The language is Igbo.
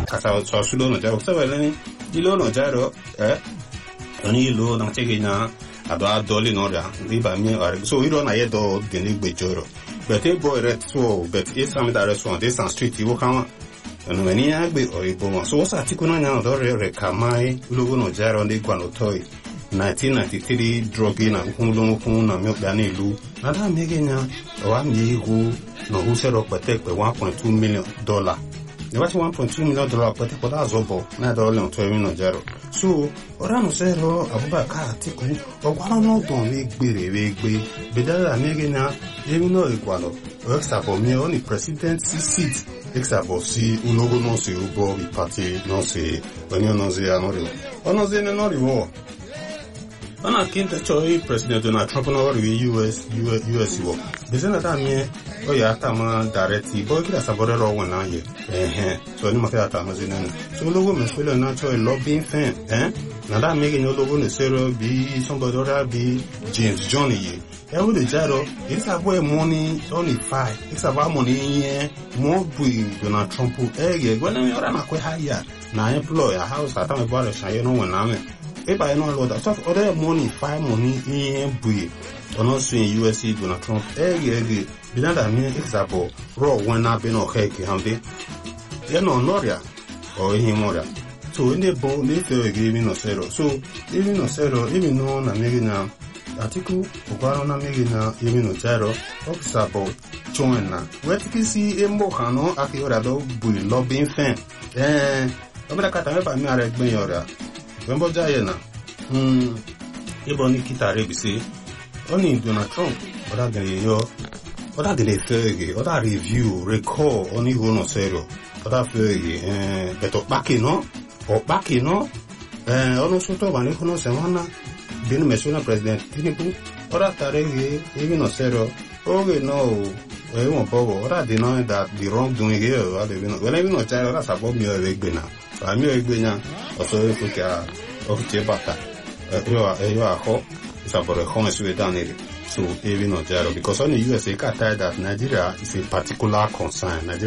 kasa so sulo no jaro so wele ni lo no jaro oni lo na chege na ado doli no ya riba mi are so iro na ye do geni gbejoro but e boy ret so but e sam da restaurant dey street wo kan no many agbe oibo so what's article na do re kamai logo no jaro ndi kwa no toy 1993 drogi na kunlo na mi gba ni ilu na da megenya wa mi go no who said up protect $1.2 million. The $1.2 million protect for that zobo na dollar on 12 million jaro so ora no say ro Abubakar Atiku ogwara no don we gbe bedala megenya emi no equalo example me only presidency seat example si ulogo no se ubo party no se onyo no se anori ono ze no riwo ana kinta choi President Donald Trump no US wo bezena ta me o ya ta ma directly boy kila sabore ro wona ye so ni makaya ta ma zena so logo me fele na choi lobbying fan na da me no logo ne sero bi somebody other bi James Johnny ye e wo de jaro it's about money only 5 it's about money here more bui Donald Trump ye gwele me ora na kwe haya na employ a house ata me bale shaye no wona me if I know what that stuff other money 5 money in bui ono so in USA Donald Trump ye binada me example raw when na be no heke hambe ye no noria o hin moria so in the ball they feel giving no zero so even no zero even no na me na Atiku ogwaro na me na even no zero example join wetikisi embo kano akiora do bui lobbying fan obra kata me pa mi are gbin yora Remember Jayena? Ebony Kitare bisi. Only Donald Trump. Oda gele fege. Oda review, recall. Only no zero. Oda fege. Beto baki no. O baki no. Ono soto bani kono semana. Bini mesuna President Tinubu. Oda tarege. Even no zero. Oge no. Wọ́n bọ̀wọ̀ oda deny that the wrong doing here. When I no child, oda sabo mi o egbe na. Ami o egbe na. Also if we of bata yo aho sabore home Sweden so even no jaro because on the USA ka that Nigeria is a particular concern. Nigeria